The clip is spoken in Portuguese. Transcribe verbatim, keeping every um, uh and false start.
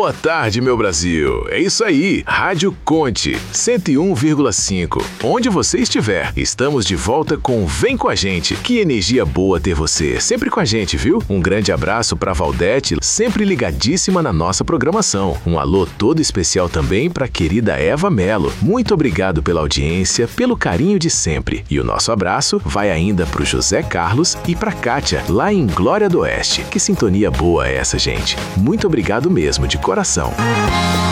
Boa tarde, meu Brasil. É isso aí, Rádio Conte, cento e um vírgula cinco. Onde você estiver, estamos de volta com Vem Com a Gente. Que energia boa ter você sempre com a gente, viu? Um grande abraço pra Valdete, sempre ligadíssima na nossa programação. Um alô todo especial também pra querida Eva Melo. Muito obrigado pela audiência, pelo carinho de sempre. E o nosso abraço vai ainda pro José Carlos e pra Kátia, lá em Glória do Oeste. Que sintonia boa é essa, gente. Muito obrigado mesmo, de coração.